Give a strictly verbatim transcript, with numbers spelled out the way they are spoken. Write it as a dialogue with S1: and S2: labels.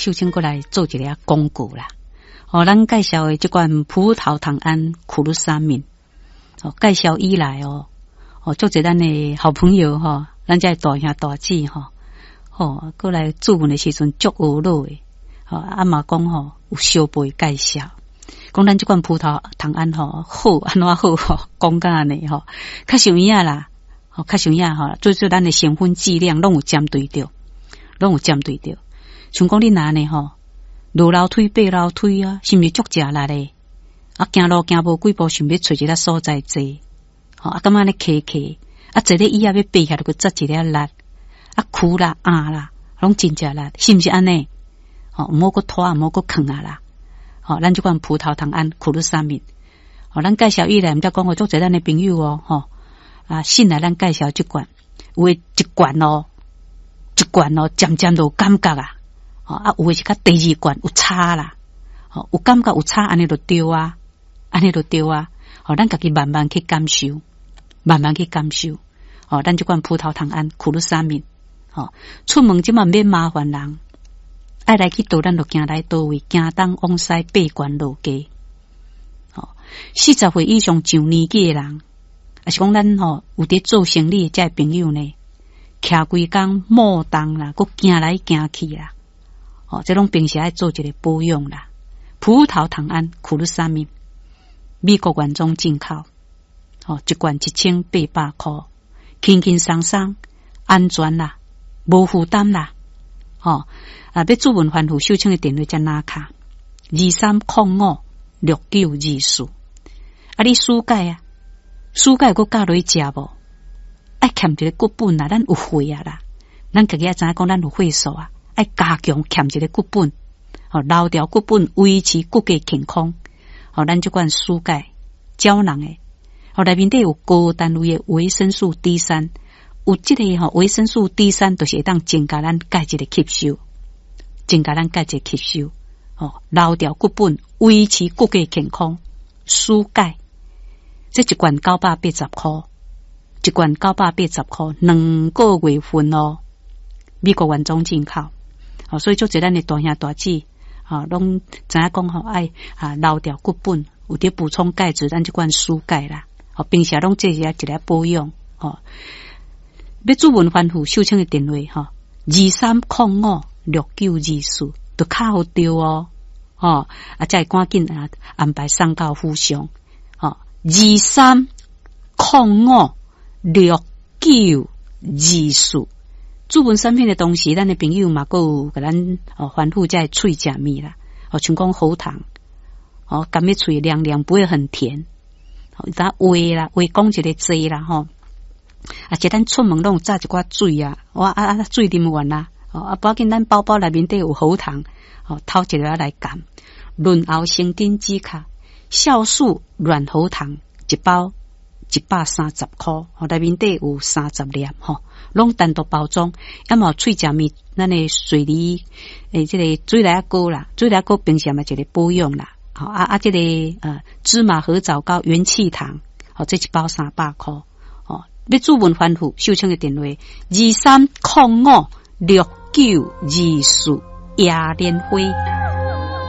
S1: 秀清过来做一个广告啦。哦，咱介绍的这款葡萄糖胺苦鲁沙敏，哦，介绍以来哦，哦，做者咱的好朋友哈、哦，咱这大兄大姐哈，哦，过来做问的时阵足学老的，哦，阿妈讲吼有小辈介绍，讲咱这款葡萄糖胺吼好安怎好吼，讲甲安尼吼，较像样啦，哦，较像样吼，做做咱的成分剂量拢有针对着，拢有针对着，像讲你拿呢吼。落楼梯爬楼梯啊，是毋是足食力的？啊，行路行无几步，想要找一个所在坐，吼、哦、啊，感觉咧骑骑，啊，坐咧椅仔要爬起来，就扎一个力，啊，苦啦、压啦，拢真食力，是毋是安尼？吼、哦，唔好个拖，唔好个扛啊啦，吼、哦，咱即款葡萄糖胺苦鲁沙敏，吼、哦，咱介绍以来，毋则讲我足侪咱的朋友哦，吼、哦，啊，信来咱介绍即款，有诶一罐哦，一罐哦，渐渐都有感觉啊。哦啊，有诶是甲第二罐有差啦，哦，有感觉有差，安尼就对啊，安尼就对啊，哦，咱家己慢慢去感受，慢慢去感受，哦，咱即款葡萄糖胺苦鲁沙敏，哦，出门即嘛免麻烦人，爱来去倒咱就行来倒位，行东往西八关路街，哦，四十岁以上上年纪诶人，也是讲咱吼有伫做生意诶遮朋友呢，徛规工莫动啦，佮行来行去啦。哦，这种平时爱做一个保养啦，葡萄糖胺苦鲁沙敏，美国原装进口，哦，一罐一千八百块，轻轻松松，安全啦，无负担啦，哦，啊，要主文番户秀清的电话在哪卡？二三零五六九二四，啊，你暑假啊，暑假佮教落去食无？爱欠一个骨本啦，咱有血啊啦，咱家己也知影讲咱有血素啊。爱加强欠一个骨本，哦，留条骨本，维持骨骼健康。哦，咱这款蔬钙胶囊诶，哦，内面底有高单位的维生素 D 三，有这个吼、哦、维生素 D 三，就是会当增加咱钙质的吸收，增加咱钙质吸收。哦，留条骨本，维持骨骼健康。蔬钙，这一罐九百八十块，一罐九百八十块，两个月份哦，美国原装进口。哦，所以做一咱的大兄大姐，啊，拢知影讲吼爱啊留条骨本，有啲补充钙质，咱即款蔬钙啦，哦，平时拢这些一个保养，哦，要主文番户秀清的电话，哈，二三零五六九二四，都卡好对哦，哦，啊，再赶紧啊安排送到府上，哦，二三零五六九二四。主文产品的东西，咱的朋友嘛，佮有甲咱哦反复在喙食物啦，哦，像讲喉糖，哦，甘咩喙凉凉，不会很甜，哦，咱话啦，话讲一个济啦，吼，啊，即咱出门拢榨一寡水啊，哇啊啊，水啉完啦，哦，啊，包紧咱包包内面底有喉糖，哦，偷一个来含，润喉生津止咳，酵素软喉糖一包一百三十块，哦，内面底有三十粒，吼。拢单独包装，要么喙食物，咱的水梨诶，这个水梨膏啦，水梨膏平时嘛一个保养啦，好啊啊，这个呃芝麻合枣膏、元气糖，好，这一包三百块，哦，要主文番户秀清的电话二三零五六九二四亚联辉。